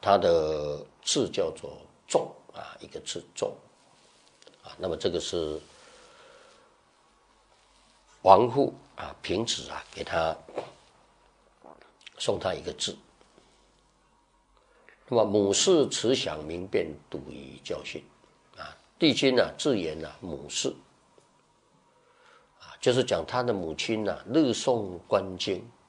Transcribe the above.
它的字叫做仲啊，一个字仲啊。那么这个是王父啊，平子啊，给他送他一个字。那么母氏慈祥明辨，笃于教训啊。帝君啊自言啊母氏啊，就是讲他的母亲啊日诵观经